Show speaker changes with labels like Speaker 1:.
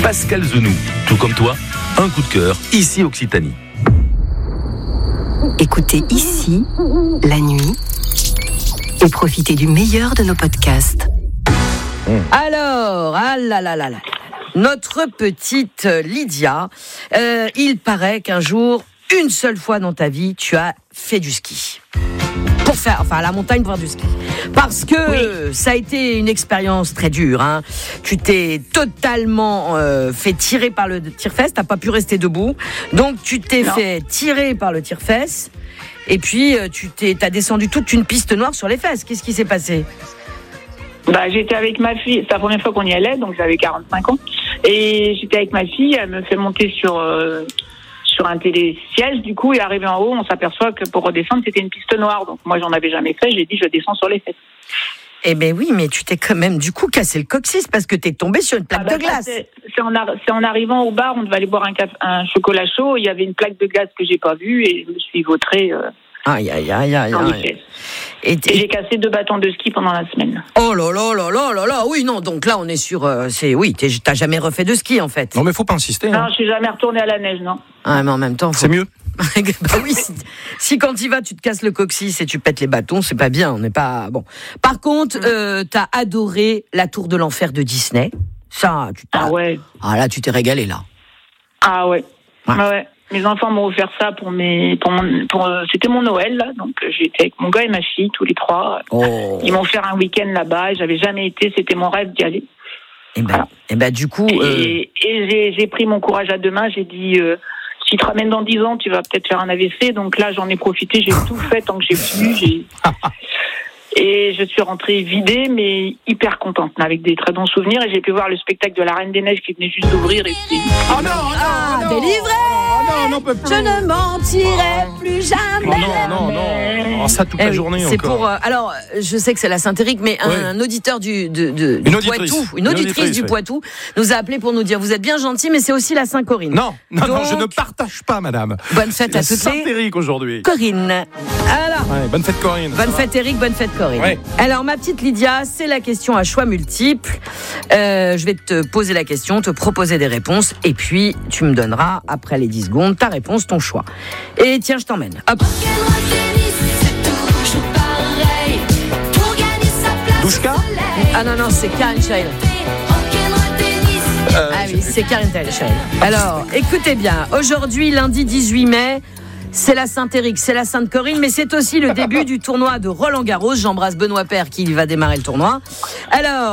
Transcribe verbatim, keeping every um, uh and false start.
Speaker 1: Pascal Zenou. Tout comme toi, un coup de cœur, ici Occitanie.
Speaker 2: Écoutez ici, la nuit, et profitez du meilleur de nos podcasts.
Speaker 3: Mmh. Alors, ah là là là là, notre petite Lydia, euh, il paraît qu'un jour, une seule fois dans ta vie, tu as fait du ski. Pour faire, enfin, à la montagne pour faire du ski. Parce que oui. Ça a été une expérience très dure. Hein. Tu t'es totalement euh, fait tirer par le tire-fesse. T'as pas pu rester debout. Donc, tu t'es non. fait tirer par le tire-fesse. Et puis, tu t'es, t'as descendu toute une piste noire sur les fesses. Qu'est-ce qui s'est passé ?
Speaker 4: Bah, j'étais avec ma fille. C'est la première fois qu'on y allait, donc j'avais quarante-cinq ans. Et j'étais avec ma fille. Elle me fait monter sur... Euh, sur un télésiège, du coup, et arrivé en haut, on s'aperçoit que pour redescendre, c'était une piste noire. Donc moi, j'en avais jamais fait, j'ai dit, je descends sur les fesses.
Speaker 3: Eh ben oui, mais tu t'es quand même, du coup, cassé le coccyx parce que t'es tombé sur une plaque ah bah, de glace.
Speaker 4: C'est, c'est, en ar- c'est en arrivant au bar, on devait aller boire un, caf- un chocolat chaud, il y avait une plaque de glace que j'ai pas vue, et je me suis vautrée euh,
Speaker 3: aïe, aïe, aïe, aïe,
Speaker 4: dans
Speaker 3: aïe.
Speaker 4: les fesses. Et, et j'ai cassé deux bâtons de ski pendant la semaine.
Speaker 3: Oh là là là là là là, oui, non, donc là, on est sur, euh, c'est, oui, t'as jamais refait de ski, en fait.
Speaker 5: Non, mais faut pas insister.
Speaker 4: Non,
Speaker 5: hein.
Speaker 4: je suis jamais retournée à la neige, non.
Speaker 3: Ah, mais en même temps, faut...
Speaker 5: c'est mieux.
Speaker 3: Bah oui, si, si quand tu vas, tu te casses le coccyx et tu pètes les bâtons, c'est pas bien, on n'est pas bon. Par contre, euh, t'as adoré la Tour de l'Enfer de Disney. Ça, tu t'as...
Speaker 4: Ah ouais.
Speaker 3: Ah là, tu t'es régalé là.
Speaker 4: Ah ouais. Ouais. Ah ouais. Mes enfants m'ont offert ça pour mes, pour mon, pour, euh, c'était mon Noël là, donc j'étais avec mon gars et ma fille tous les trois.
Speaker 3: Oh.
Speaker 4: Ils m'ont offert un week-end là-bas. Et j'avais jamais été, c'était mon rêve d'y aller.
Speaker 3: Et ben, voilà. et ben du coup.
Speaker 4: Et,
Speaker 3: euh...
Speaker 4: et j'ai, j'ai pris mon courage à deux mains. J'ai dit. Euh, Si tu te ramènes dans dix ans, tu vas peut-être faire un A V C. Donc là, j'en ai profité, j'ai tout fait tant que j'ai pu. J'ai... Et je suis rentrée vidée, mais hyper contente, avec des très bons souvenirs. Et j'ai pu voir le spectacle de la Reine des Neiges qui venait juste d'ouvrir. Et c'était...
Speaker 3: Oh non, non, ah, non, délivré
Speaker 5: oh non, non, plus.
Speaker 3: Je ne mentirai
Speaker 5: oh.
Speaker 3: plus jamais.
Speaker 5: Oh non, non, non. Oh, ça toute
Speaker 3: eh
Speaker 5: la
Speaker 3: oui,
Speaker 5: journée
Speaker 3: c'est
Speaker 5: encore.
Speaker 3: Pour, euh, alors, je sais que c'est la Saint-Éric, mais oui. un, un auditeur du, de, de, du
Speaker 5: une auditrice.
Speaker 3: Poitou, une auditrice, une auditrice du oui. Poitou, nous a appelé pour nous dire, vous êtes bien gentil, mais c'est aussi la Saint-Corinne.
Speaker 5: Non, non,
Speaker 3: Donc,
Speaker 5: non, je ne partage pas, madame.
Speaker 3: Bonne fête à toutes les...
Speaker 5: Saint-Éric aujourd'hui.
Speaker 3: Corinne. Alors,
Speaker 5: ouais, bonne fête Corinne.
Speaker 3: Bonne fête Eric, bonne fête Corinne.
Speaker 5: Ouais.
Speaker 3: Alors, ma petite Lydia, c'est la question à choix multiples. Euh, je vais te poser la question, te proposer des réponses, et puis tu me donneras, après les dix secondes, ta réponse, ton choix. Et tiens, je t'emmène. Hop.
Speaker 5: Douchka ?
Speaker 3: Ah non, non, c'est Karen Child. Euh, ah oui, c'est Karen Child. Alors, écoutez bien, aujourd'hui, lundi dix-huit mai, c'est la Saint-Éric, c'est la Sainte-Corinne, mais c'est aussi le début du tournoi de Roland-Garros. J'embrasse Benoît Paire qui va démarrer le tournoi. Alors,